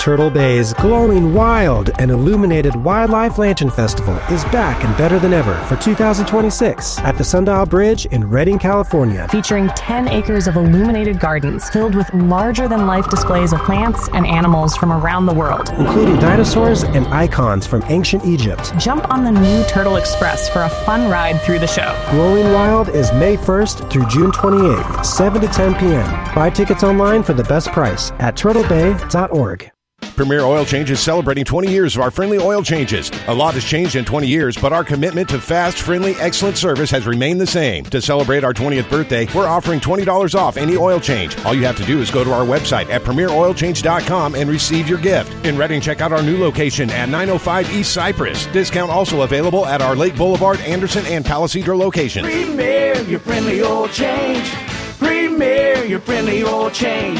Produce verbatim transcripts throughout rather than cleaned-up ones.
Turtle Bay's glowing wild and illuminated Wildlife Lantern Festival is back and better than ever for two thousand twenty-six at the Sundial Bridge in Redding, California. Featuring ten acres of illuminated gardens filled with larger-than-life displays of plants and animals from around the world, including dinosaurs and icons from ancient Egypt. Jump on the new Turtle Express for a fun ride through the show. Glowing Wild is May first through June twenty-eighth, seven to ten p.m. Buy tickets online for the best price at turtle bay dot org. Premier Oil Change is celebrating twenty years of our friendly oil changes. A lot has changed in twenty years, but our commitment to fast, friendly, excellent service has remained the same. To celebrate our twentieth birthday, we're offering twenty dollars off any oil change. All you have to do is go to our website at premier oil change dot com and receive your gift. In Redding, check out our new location at nine oh five East Cypress. Discount also available at our Lake Boulevard, Anderson, and Palisadro locations. Premier, your friendly oil change. Premier, your friendly oil change.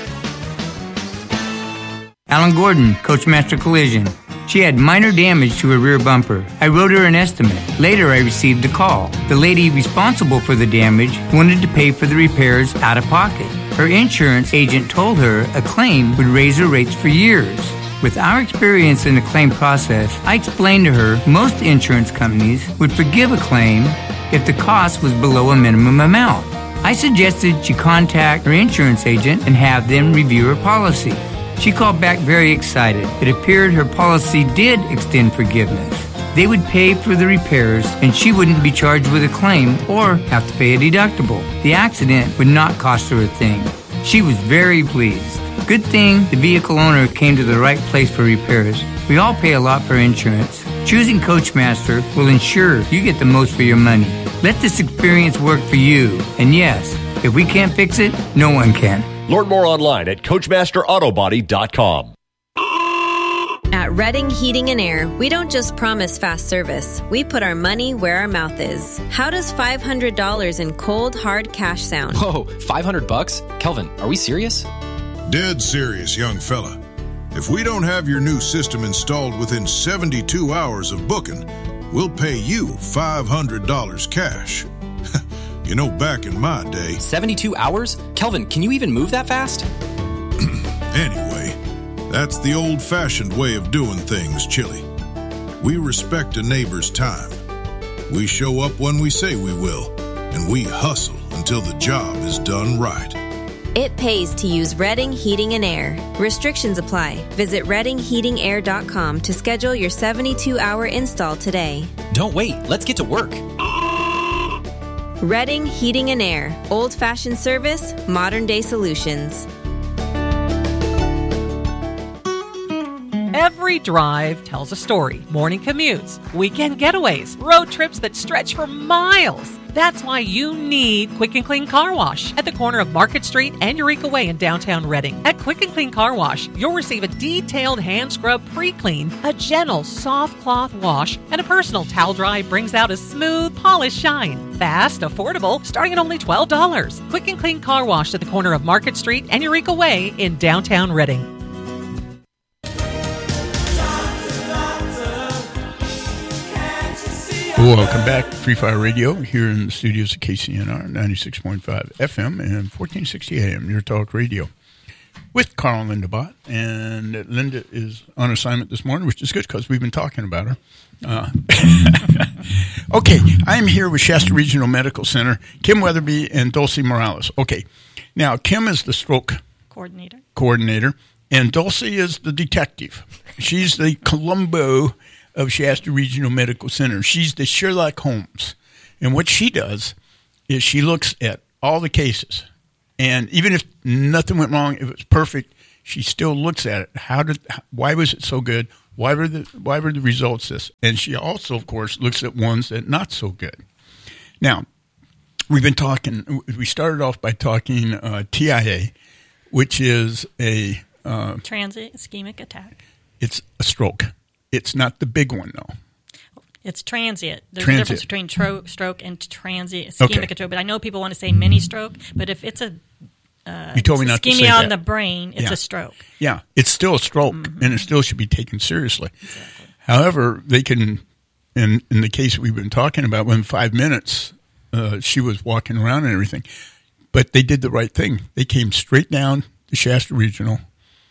Alan Gordon, Coachmaster Collision. She had minor damage to her rear bumper. I wrote her an estimate. Later, I received a call. The lady responsible for the damage wanted to pay for the repairs out of pocket. Her insurance agent told her a claim would raise her rates for years. With our experience in the claim process, I explained to her most insurance companies would forgive a claim if the cost was below a minimum amount. I suggested she contact her insurance agent and have them review her policy. She called back very excited. It appeared her policy did extend forgiveness. They would pay for the repairs and she wouldn't be charged with a claim or have to pay a deductible. The accident would not cost her a thing. She was very pleased. Good thing the vehicle owner came to the right place for repairs. We all pay a lot for insurance. Choosing Coachmaster will ensure you get the most for your money. Let this experience work for you. And yes, if we can't fix it, no one can. Learn more online at coachmaster auto body dot com. At Redding Heating and Air, we don't just promise fast service. We put our money where our mouth is. How does five hundred dollars in cold, hard cash sound? Whoa, five hundred bucks? Kelvin, are we serious? Dead serious, young fella. If we don't have your new system installed within seventy-two hours of booking, we'll pay you five hundred dollars cash. You know, back in my day... seventy-two hours? Kelvin, can you even move that fast? Anyway, that's the old-fashioned way of doing things, Chili. We respect a neighbor's time. We show up when we say we will, and we hustle until the job is done right. It pays to use Redding Heating and Air. Restrictions apply. Visit redding heating air dot com to schedule your seventy-two hour install today. Don't wait. Let's get to work. Redding Heating and Air. Old-fashioned service, modern-day solutions. Every drive tells a story. Morning commutes, weekend getaways, road trips that stretch for miles. That's why you need Quick and Clean Car Wash at the corner of Market Street and Eureka Way in downtown Redding. At Quick and Clean Car Wash, you'll receive a detailed hand scrub pre-clean, a gentle soft cloth wash, and a personal towel dry brings out a smooth, polished shine. Fast, affordable, starting at only twelve dollars. Quick and Clean Car Wash at the corner of Market Street and Eureka Way in downtown Redding. Welcome back to Free Fire Radio here in the studios of K C N R ninety-six point five F M and fourteen sixty A M, Your Talk Radio, with Carl and Linda Bott. And Linda is on assignment this morning, which is good because we've been talking about her. Uh, okay, I'm here with Shasta Regional Medical Center, Kim Weatherby and Dulcie Morales. Okay, now Kim is the stroke coordinator, coordinator, and Dulcie is the detective. She's the Columbo of Shasta Regional Medical Center. She's the Sherlock Holmes. And what she does is she looks at all the cases. And even if nothing went wrong, if it was perfect, she still looks at it. How did? Why was it so good? Why were the why were the results this? And she also, of course, looks at ones that not so good. Now, we've been talking. We started off by talking uh, T I A, which is a uh, transient ischemic attack. It's a stroke. It's not the big one, though. It's transient. There's transient. a difference between tro- stroke and transient ischemic okay. stroke. But I know people want to say mini stroke. But if it's a uh, you told me not to say ischemia that. on the brain, it's yeah. a stroke. Yeah, it's still a stroke, mm-hmm. and it still should be taken seriously. Exactly. However, they can, in in the case we've been talking about, within five minutes, uh, she was walking around and everything. But they did the right thing. They came straight down to Shasta Regional,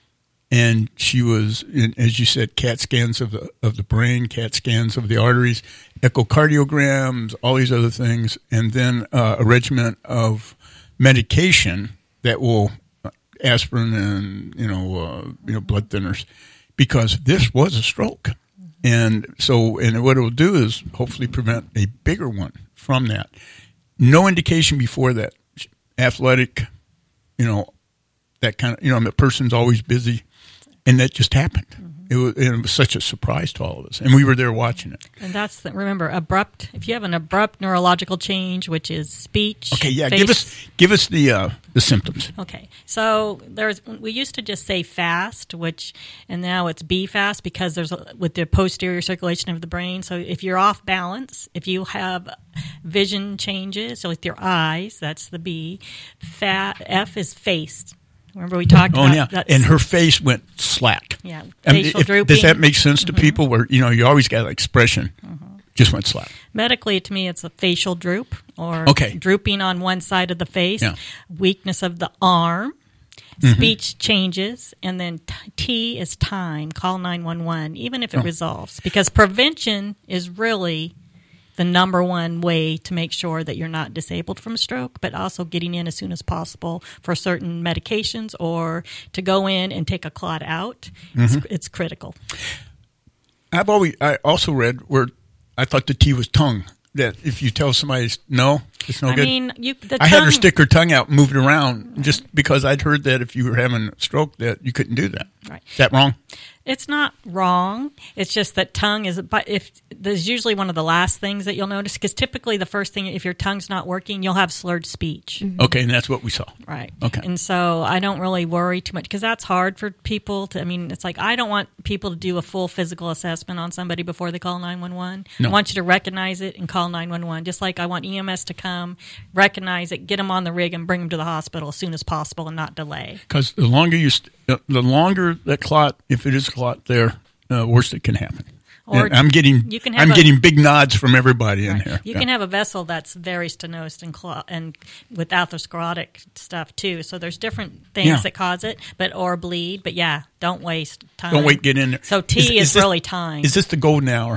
and she was, in, as you said, CAT scans of the of the brain, CAT scans of the arteries, echocardiograms, all these other things, and then uh, a regimen of medication that will aspirin and you know uh, you know blood thinners, because this was a stroke, and so and what it will do is hopefully prevent a bigger one from that. No indication before that. Athletic, you know, that kind of, you know, the person's always busy, and that just happened. Mm-hmm. It was, and it was such a surprise to all of us, and we were there watching it. And that's the, remember abrupt. If you have an abrupt neurological change, which is speech. Okay, yeah, face, give us give us the uh, the symptoms. Okay, so there's we used to just say fast, which and now it's be fast because there's a, with the posterior circulation of the brain. So if you're off balance, if you have vision changes, so with your eyes, that's the B. Fat, F is face. Remember we talked oh, about yeah. that. And her face went slack. Yeah, I mean, facial if, drooping. does that make sense to Mm-hmm. people where, you know, you always got an expression, mm-hmm. just went slack? Medically, to me, it's a facial droop or okay. drooping on one side of the face, yeah. weakness of the arm, mm-hmm. speech changes, and then t-, T is time. Call nine one one, even if it oh. resolves. Because prevention is really the number one way to make sure that you're not disabled from a stroke, but also getting in as soon as possible for certain medications or to go in and take a clot out. Mm-hmm. It's, it's critical. I've always, I also read where I thought the T was tongue, that if you tell somebody no, it's no I good. mean, you, the I tongue, had her stick her tongue out and move it around just because I'd heard that if you were having a stroke that you couldn't do that. Right. Is that wrong? It's not wrong. It's just that tongue is, but if there's usually one of the last things that you'll notice, because typically the first thing, if your tongue's not working, you'll have slurred speech. Mm-hmm. Okay, and that's what we saw. Right. Okay. And so I don't really worry too much because that's hard for people to, I mean, it's like I don't want people to do a full physical assessment on somebody before they call nine one one. No. I want you to recognize it and call nine one one, just like I want E M S to come, recognize it, get them on the rig, and bring them to the hospital as soon as possible and not delay. Because the longer you, st- the longer that clot, if it is a clot there, uh, worse it can happen. Or I'm getting, you can have I'm a, getting big nods from everybody in right. here. You yeah. can have a vessel that's very stenosed and clot, and with atherosclerotic stuff too. So there's different things yeah. that cause it, but or bleed. But yeah, don't waste time. Don't wait, get in there. So T is, is, is this, really time. Is this the golden hour?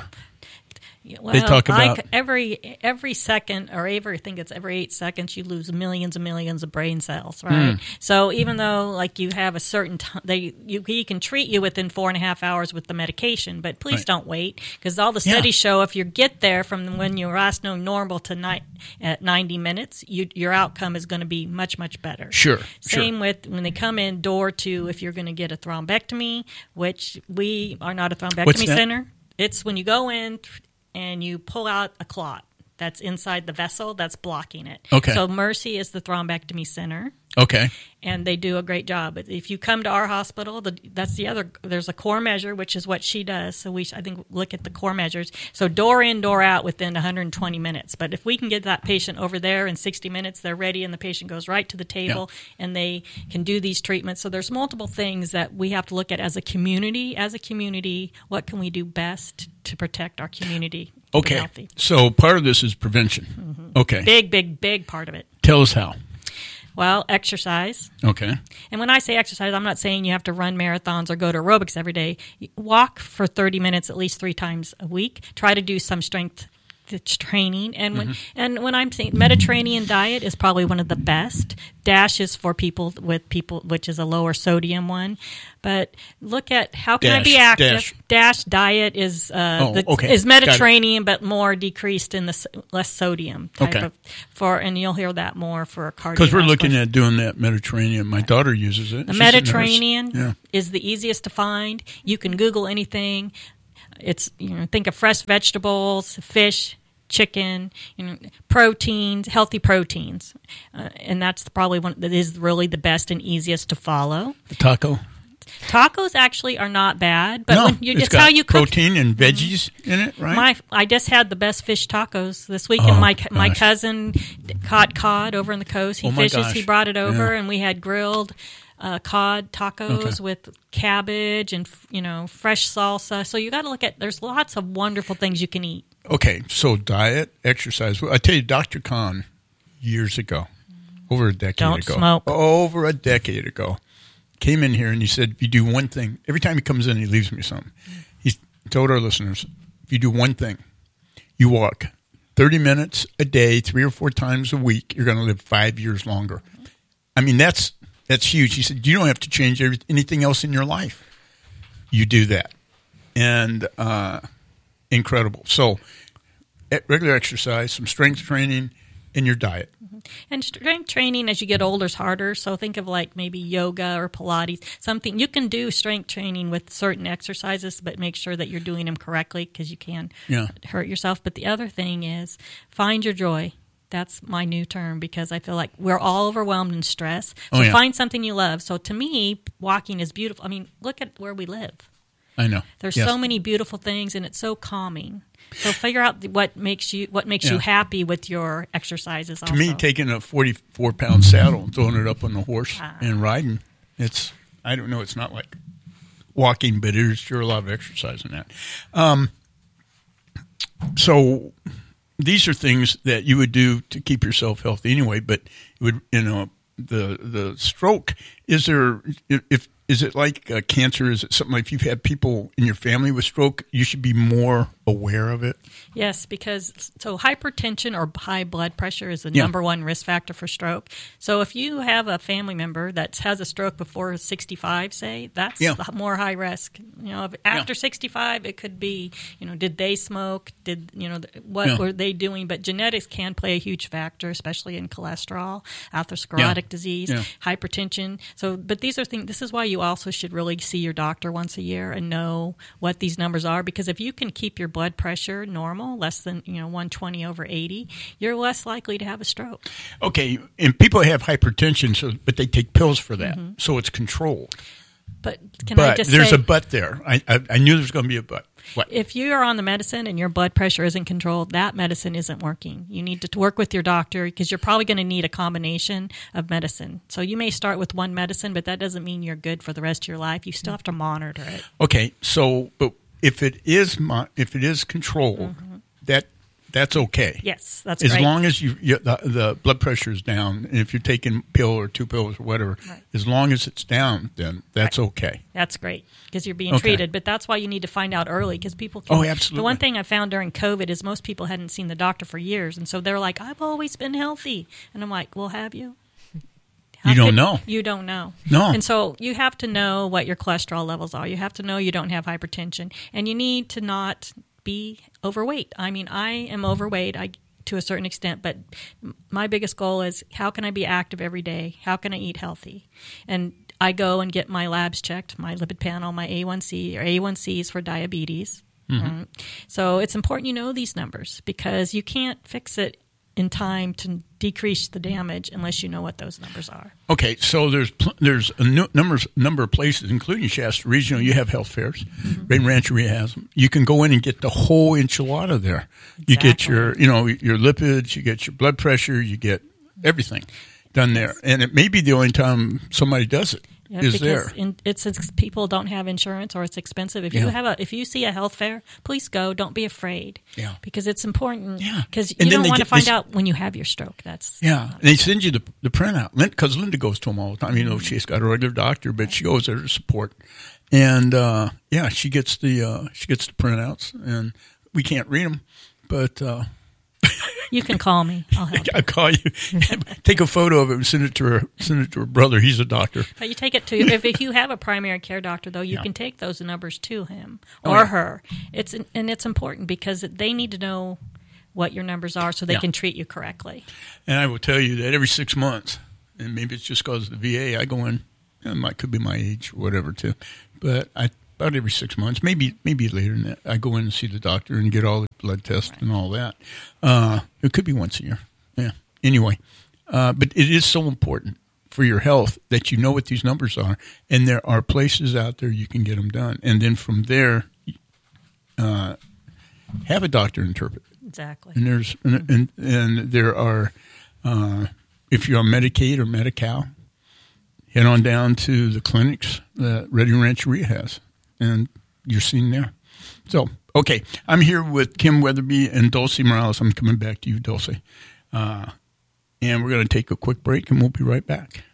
Well, they talk about I, every every second, or every I think it's every eight seconds, you lose millions and millions of brain cells, right? Mm. So even though like you have a certain time, they you he can treat you within four and a half hours with the medication, but please right. don't wait because all the studies yeah. show if you get there from when you're last known normal to ni- at ninety minutes, you, your outcome is going to be much much better. Sure. Same sure. with when they come in door to if you're going to get a thrombectomy, which we are not a thrombectomy What's that? center. It's when you go in and you pull out a clot that's inside the vessel that's blocking it. Okay. So Mercy is the thrombectomy center. Okay. And they do a great job. But if you come to our hospital, the, that's the other. There's a core measure, which is what she does. So we, I think, look at the core measures. So door in, door out within one hundred twenty minutes. But if we can get that patient over there in sixty minutes, they're ready, and the patient goes right to the table, yeah. and they can do these treatments. So there's multiple things that we have to look at as a community. As a community, what can we do best to protect our community? To okay. be healthy? So part of this is prevention. Mm-hmm. Okay. Big, big, big part of it. Tell us how. Well, exercise. Okay. And when I say exercise, I'm not saying you have to run marathons or go to aerobics every day. Walk for thirty minutes at least three times a week. Try to do some strength training. And when mm-hmm. and when I'm saying Mediterranean diet is probably one of the best. DASH is for people with people, which is a lower sodium one. But look at how can Dash, I be active? Dash, Dash diet is uh, oh, the, okay. is Mediterranean, but more decreased in the less sodium type okay. of for, and you'll hear that more for cardiovascular. Because we're looking at doing that Mediterranean. My daughter uses it. The She's Mediterranean yeah. is the easiest to find. You can Google anything. It's you know think of fresh vegetables, fish, chicken, you know, proteins, healthy proteins, uh, and that's probably one that is really the best and easiest to follow. The taco. Tacos actually are not bad, but no, when you, it's, it's got how you cook. Protein and veggies mm-hmm. in it, right? My, I just had the best fish tacos this week, oh, and my gosh. my cousin caught cod over on the coast. He oh my fishes. Gosh. He brought it over, yeah. and we had grilled uh, cod tacos okay. with cabbage and you know fresh salsa. So you got to look at. There's lots of wonderful things you can eat. Okay, so diet, exercise. I tell you, Doctor Kahn, years ago, over a decade Don't ago, smoke. over a decade ago, came in here and he said, if you do one thing, every time he comes in, he leaves me something. He told our listeners, if you do one thing, you walk thirty minutes a day, three or four times a week, you're going to live five years longer. I mean, that's that's huge. He said, you don't have to change every, anything else in your life. You do that. And uh, incredible. So regular exercise, some strength training, and your diet. And strength training as you get older is harder. So think of like maybe yoga or Pilates, something. You can do strength training with certain exercises, but make sure that you're doing them correctly because you can yeah. hurt yourself. But the other thing is find your joy. That's my new term because I feel like we're all overwhelmed in stress. So oh, yeah. find something you love. So to me, walking is beautiful. I mean, look at where we live. I know. There's yes. so many beautiful things, and it's so calming. So figure out what makes you what makes yeah. you happy with your exercises. To also. me, taking a forty-four pound saddle and throwing it up on the horse ah. and riding, it's I don't know. It's not like walking, but there's sure a lot of exercise in that. Um, so these are things that you would do to keep yourself healthy anyway. But it would you know the the stroke is there if. Is it like uh, cancer? Is it something like if you've had people in your family with stroke, you should be more aware of it? Yes, because so hypertension or high blood pressure is the yeah. number one risk factor for stroke. So if you have a family member that has a stroke before sixty-five, say, that's yeah. the more high risk. You know, after yeah. sixty-five, it could be, you know, did they smoke? Did, you know, what yeah. were they doing? But genetics can play a huge factor, especially in cholesterol, atherosclerotic yeah. disease, yeah. hypertension. So, but these are things, this is why you also should really see your doctor once a year and know what these numbers are, because if you can keep your blood pressure normal, less than you know one twenty over eighty, you're less likely to have a stroke. Okay, and people have hypertension, so but they take pills for that, mm-hmm. so it's controlled. But can but I just there's say, a but there. I, I I knew there was going to be a but. What? If you are on the medicine and your blood pressure isn't controlled, that medicine isn't working. You need to work with your doctor because you're probably going to need a combination of medicine. So you may start with one medicine, but that doesn't mean you're good for the rest of your life. You still have to monitor it. Okay, so but if it is mo- if it is controlled, mm-hmm. that that's okay. Yes, that's as right. long as you, you the, the blood pressure is down, and if you're taking a pill or two pills or whatever, right. as long as it's down, then that's right. okay. That's great because you're being okay. treated. But that's why you need to find out early because people can. Oh, absolutely. The one thing I found during COVID is most people hadn't seen the doctor for years, and so they're like, "I've always been healthy," and I'm like, "Well, have you?" How you don't could, know. You don't know. No. And so you have to know what your cholesterol levels are. You have to know you don't have hypertension, and you need to not be overweight. I mean, I am overweight I, to a certain extent, but my biggest goal is how can I be active every day? How can I eat healthy? And I go and get my labs checked, my lipid panel, my A one C or A one Cs for diabetes. Mm-hmm. Right? So it's important you know these numbers because you can't fix it in time to decrease the damage unless you know what those numbers are. Okay, so there's pl- there's a n- numbers, number of places, including Shasta Regional. You have health fairs. Mm-hmm. Red Rancheria has them. You can go in and get the whole enchilada there. Exactly. You get your, you know, your lipids, you get your blood pressure, you get everything done there. And it may be the only time somebody does it. Yeah, is because there. In, it's, it's people don't have insurance or it's expensive. If yeah. you have a if you see a health fair, please go. Don't be afraid. Yeah. Because it's important. Yeah. Because you and don't want to find they, out when you have your stroke. That's yeah. And they send you the the printout because Linda goes to them all the time. You know, she's got a regular doctor, but she goes there to support. And uh, yeah, she gets the uh, she gets the printouts, and we can't read them, but. Uh, You can call me. I'll help. I'll call you. Take a photo of it and send it to her. Send it to her brother. He's a doctor. But you take it to if, if you have a primary care doctor, though, you yeah. can take those numbers to him oh, or yeah. her. It's and it's important because they need to know what your numbers are so they yeah. can treat you correctly. And I will tell you that every six months, and maybe it's just because of the V A, I go in. It might could be my age or whatever too, but I. About every six months, maybe maybe later than that, I go in and see the doctor and get all the blood tests right. and all that. Uh, it could be once a year. Yeah. Anyway, uh, but it is so important for your health that you know what these numbers are, and there are places out there you can get them done, and then from there, uh, have a doctor interpret. Exactly. And there's and and, and there are, uh, if you're on Medicaid or Medi-Cal, head on down to the clinics that Redding Rancheria has. And you're seen there. So, okay, I'm here with Kim Weatherby and Dulcie Morales. I'm coming back to you, Dulcie. Uh, and we're going to take a quick break, and we'll be right back.